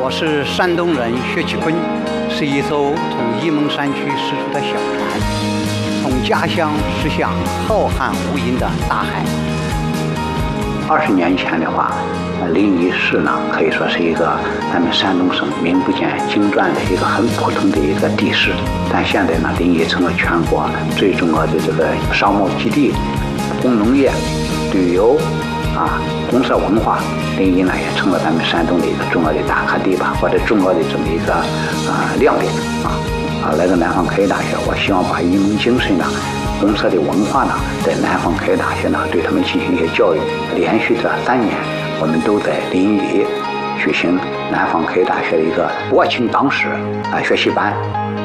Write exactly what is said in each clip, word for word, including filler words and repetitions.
我是山东人薛其坤，是一艘从沂蒙山区驶出的小船，从家乡驶向浩瀚无垠的大海。二十年前的话，临沂市呢可以说是一个咱们山东省名不见经传的一个很普通的一个地市，但现在呢，临沂成了全国最重要的这个商贸基地、工农业、旅游啊、公社文化。临沂呢也成了咱们山东的一个重要的打卡地吧，或者重要的这么一个啊、呃、亮点啊啊！来到南方科技大学，我希望把沂蒙精神呢、公社的文化呢，在南方科技大学呢对他们进行一些教育。连续这三年，我们都在临沂举行南方科技大学的一个国情党史啊学习班。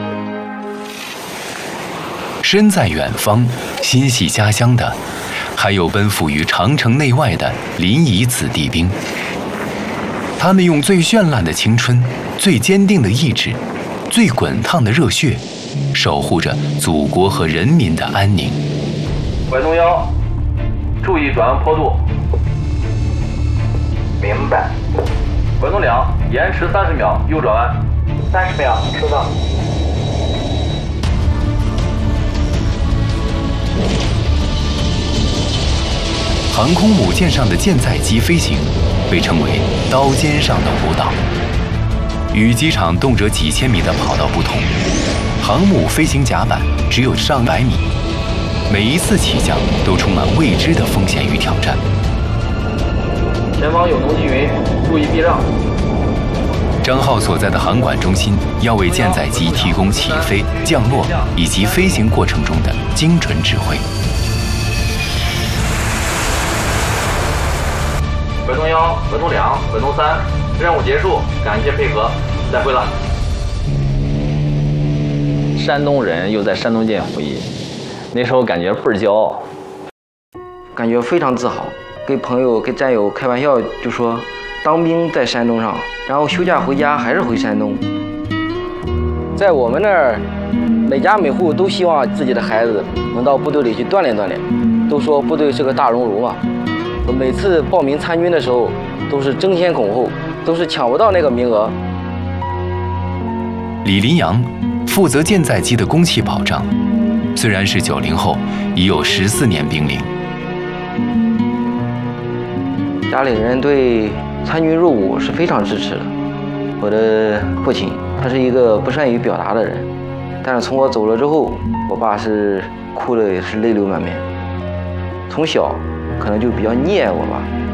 身在远方，心系家乡的，还有奔赴于长城内外的临沂子弟兵。他们用最绚烂的青春、最坚定的意志、最滚烫的热血，守护着祖国和人民的安宁。 拐东幺，注意转弯坡度。 明白。 拐东两，延迟三十秒，右转弯。 三十秒，收到。 航空母舰上的舰载机飞行被称为刀尖上的舞蹈。与机场动辄几千米的跑道不同，航母飞行甲板只有上百米，每一次起降都充满未知的风险与挑战。 前方有浓积云，注意避让。 张浩所在的航管中心要为舰载机提供起飞、降落以及飞行过程中的精准指挥。 拐东幺、拐东两、拐东三，任务结束，感谢配合，再会了。 山东人又在山东舰服役，那时候感觉倍儿骄傲， 感觉非常自豪。跟朋友、跟战友开玩笑，就说当兵在山东上，然后休假回家还是回山东。在我们那儿，每家每户都希望自己的孩子能到部队里去锻炼锻炼，都说部队是个大熔炉嘛。每次报名参军的时候，都是争先恐后，都是抢不到那个名额。 李林阳负责舰载机的供气保障，虽然是九零后，已有十四年兵龄。 家里人对参军入伍是非常支持的。我的父亲他是一个不善于表达的人，但是从我走了之后，我爸是哭的也是泪流满面。从小可能就比较溺爱我吧。